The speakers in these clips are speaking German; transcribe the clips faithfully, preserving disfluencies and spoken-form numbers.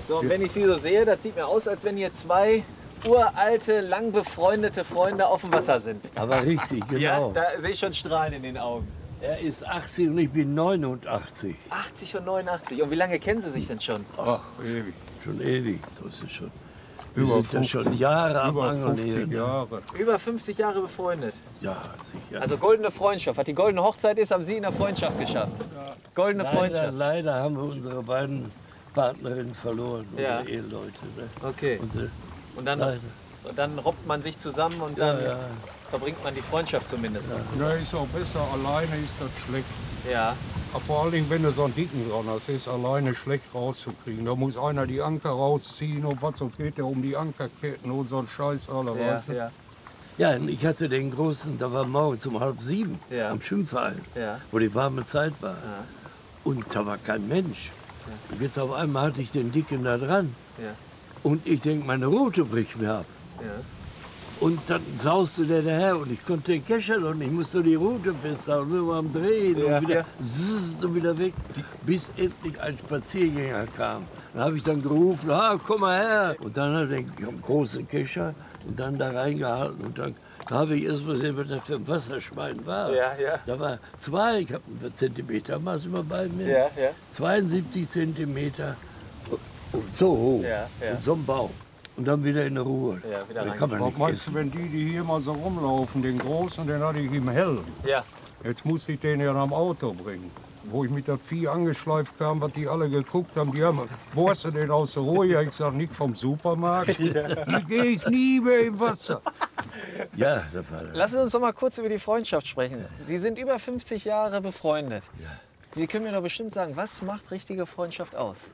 So, und wenn ich Sie so sehe, das sieht mir aus, als wenn hier zwei uralte, lang befreundete Freunde auf dem Wasser sind. Aber richtig, genau. Ja, da sehe ich schon Strahlen in den Augen. Er ist achtzig und ich bin neunundachtzig. achtzig und neunundachtzig. Und wie lange kennen Sie sich denn schon? Ach, ewig. Schon ewig. Das ist schon. Wir Über sind ja schon Jahre am Über Angeln hier. fünfzig ne? Jahre. Über fünfzig Jahre befreundet. Ja, sicher. Also goldene Freundschaft. Hat die goldene Hochzeit ist, haben Sie in der Freundschaft geschafft. Goldene leider, Freundschaft. leider haben wir unsere beiden Partnerinnen verloren, unsere Ja. Eheleute. Ne? Okay. Unsere, Und dann, leider. und dann robbt man sich zusammen und Ja, dann ja. verbringt man die Freundschaft zumindest. Ja, ist auch besser, alleine ist das schlecht. Ja. Aber vor allen Dingen, wenn du so einen dicken dran hast, ist alleine schlecht rauszukriegen. Da muss einer die Anker rausziehen und was, sonst geht der um die Ankerketten und so ein Scheiß alle, Ja, weißt du? ja, Ja, und ich hatte den großen, da war morgens um halb sieben Ja. am Schwimmverein, ja. wo die warme Zeit war. Und da war kein Mensch. Und jetzt auf einmal hatte ich den Dicken da dran. Ja. Und ich denke, meine Rute bricht mir ab. Ja. Und dann sauste der daher und ich konnte den Kescher und ich musste die Rute festhalten, nur am Drehen Ja, und wieder ja. zzz, und wieder weg, bis endlich ein Spaziergänger kam. Dann habe ich dann gerufen, ah, komm mal her. Und dann hat er den großen Kescher und dann da reingehalten und dann habe ich erst mal gesehen, was das für ein Wasserschwein war. Ja, ja. Da war zwei, ich habe einen Zentimeter, machst du mal bei mir? Ja, ja. zweiundsiebzig Zentimeter und so hoch, Ja, ja. und so ein Baum. Und dann wieder in der Ruhe. Ja, wieder Da rein. kann man Was nicht meinst essen. du, wenn die, die hier mal so rumlaufen, den Großen, den hatte ich im Hell. Ja. Jetzt musste ich den ja am Auto bringen. Wo ich mit der Vieh angeschleift kam, was die alle geguckt haben, die haben, wo hast du den aus der Ruhe? Ja, ich sag, nicht vom Supermarkt. Hier gehe ich nie mehr im Wasser. Ja, das war das. Lassen Sie uns doch mal kurz über die Freundschaft sprechen. Sie sind über fünfzig Jahre befreundet. Sie können mir doch bestimmt sagen, was macht richtige Freundschaft aus?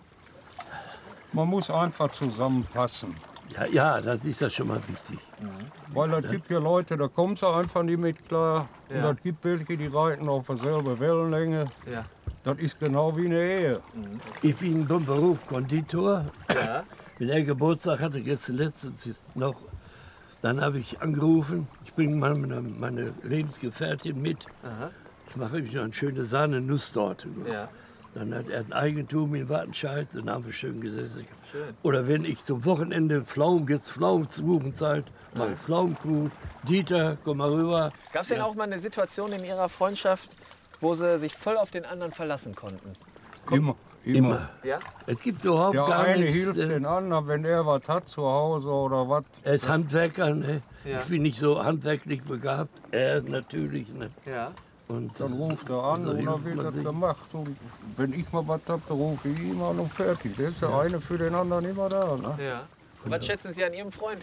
Man muss einfach zusammenpassen. Ja, ja, das ist das schon mal wichtig. Weil es gibt ja Leute, da kommen sie einfach nicht mit klar. Ja. Und es gibt welche, die reiten auf derselben Wellenlänge. Ja. Das ist genau wie eine Ehe. Ich bin beim Beruf Konditor. Ja. Wenn er Geburtstag hatte, gestern letztens noch, dann habe ich angerufen, ich bringe meine, meine Lebensgefährtin mit. Aha. Ich mache ihm noch eine schöne Sahne-Nusstorte. Ja. Dann hat er ein Eigentum in Wattenscheid, dann haben wir schön gesessen. Schön. Oder wenn ich zum Wochenende Pflaumen, jetzt Pflaumenkuchenzeit, mache ich Pflaumenkuchen. Dieter, komm mal rüber. Gab es denn auch mal eine Situation in Ihrer Freundschaft, wo Sie sich voll auf den anderen verlassen konnten? Immer. Immer. Immer. Ja? Es gibt überhaupt Der gar eine nichts. hilft äh, den anderen, wenn er was hat zu Hause oder was. Er ist Handwerker, ne? Ja. Ich bin nicht so handwerklich begabt. Er natürlich, ne? Ja. Und Dann äh, ruft er an so und hilft dann wird man das sich. gemacht. Und wenn ich mal was habe, dann rufe ich ihn an und fertig. Der ist der eine für den anderen immer da. Ne? Ja. Was schätzen Sie an Ihrem Freund?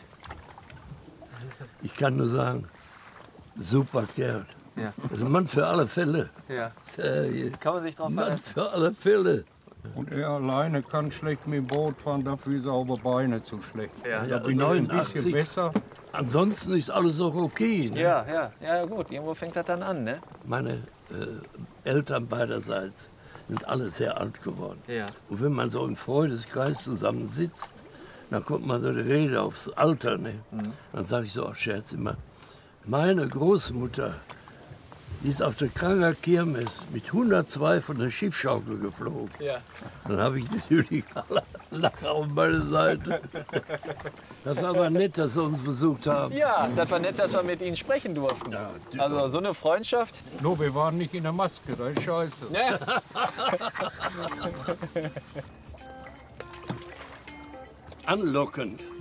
Ich kann nur sagen, super Kerl. Ja. Also Mann für alle Fälle. Ja. Äh, Kann man sich drauf Mann verlassen? für alle Fälle. Und er alleine kann schlecht mit dem Boot fahren, dafür ist er aber Beine zu schlecht. Ja. Da Ja, bin ich ein bisschen neunundachtzig. besser. Ansonsten ist alles auch okay. Ne? Ja, ja, ja, gut. Irgendwo fängt das dann an, ne? Meine äh, Eltern beiderseits sind alle sehr alt geworden. Ja. Und wenn man so im Freundeskreis zusammensitzt, dann kommt man so die Rede aufs Alter. Ne? Mhm. Dann sage ich so auf Scherz immer, meine Großmutter, die ist auf der Kranger Kirmes mit hundertzwei von der Schiffschaukel geflogen. Ja. Dann habe ich natürlich alle Lacher auf meine Seite. Das war aber nett, dass Sie uns besucht haben. Ja, das war nett, dass wir mit Ihnen sprechen durften. Ja, Also so eine Freundschaft. Nur wir waren nicht in der Maske, das ist scheiße. Ne? Anlockend.